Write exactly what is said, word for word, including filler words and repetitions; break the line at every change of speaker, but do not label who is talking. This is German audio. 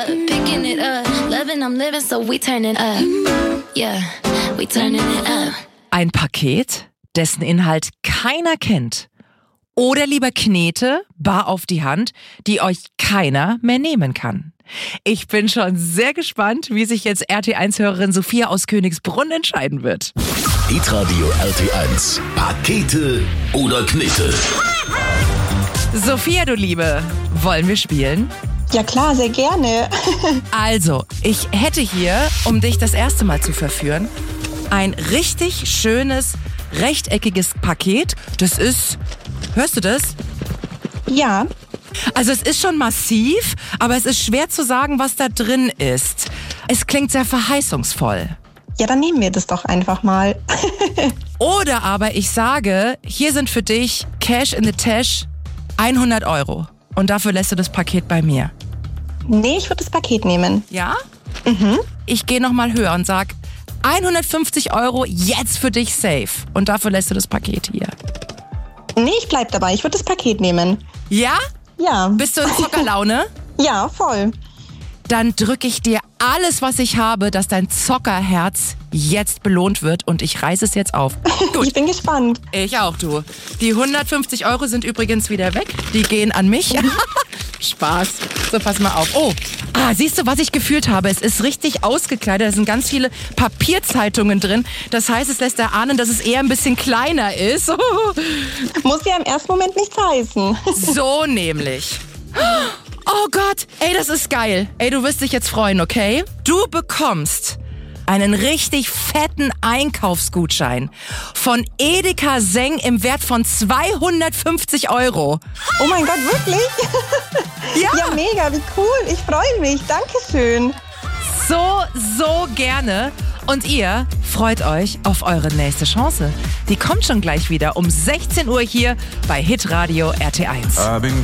Picking it up, loving, I'm living, so we turning up. Yeah, we turning it up.
Ein Paket, dessen Inhalt keiner kennt. Oder lieber Knete, bar auf die Hand, die euch keiner mehr nehmen kann. Ich bin schon sehr gespannt, wie sich jetzt R T eins-Hörerin Sophia aus Königsbrunn entscheiden wird.
Hitradio R T eins. Pakete oder Knete?
Sophia, du Liebe, wollen wir spielen?
Ja klar, sehr gerne.
Also, ich hätte hier, um dich das erste Mal zu verführen, ein richtig schönes, rechteckiges Paket. Das ist, hörst du das?
Ja.
Also es ist schon massiv, aber es ist schwer zu sagen, was da drin ist. Es klingt sehr verheißungsvoll.
Ja, dann nehmen wir das doch einfach mal.
Oder aber ich sage, hier sind für dich Cash in the Tash hundert Euro. Und dafür lässt du das Paket bei mir.
Nee, ich würde das Paket nehmen.
Ja?
Mhm.
Ich gehe nochmal höher und sag hundertfünfzig Euro jetzt für dich safe. Und dafür lässt du das Paket hier.
Nee, ich bleib dabei. Ich würde das Paket nehmen.
Ja?
Ja.
Bist du in Zockerlaune?
Ja, voll.
Dann drücke ich dir alles, was ich habe, dass dein Zockerherz jetzt belohnt wird und ich reiße es jetzt auf. Gut.
Ich bin gespannt.
Ich auch, du. Die hundertfünfzig Euro sind übrigens wieder weg. Die gehen an mich. Spaß. So, pass mal auf. Oh, ah, siehst du, was ich gefühlt habe? Es ist richtig ausgekleidet. Da sind ganz viele Papierzeitungen drin. Das heißt, es lässt erahnen, dass es eher ein bisschen kleiner ist.
Muss ja im ersten Moment nichts heißen.
So nämlich. Oh Gott, ey, das ist geil. Ey, du wirst dich jetzt freuen, okay? Du bekommst einen richtig fetten Einkaufsgutschein von Edeka Seng im Wert von zweihundertfünfzig Euro.
Oh mein Gott, wirklich?
Ja.
Ja, mega, wie cool. Ich freue mich. Dankeschön.
So, so gerne. Und ihr freut euch auf eure nächste Chance. Die kommt schon gleich wieder um sechzehn Uhr hier bei Hitradio R T eins.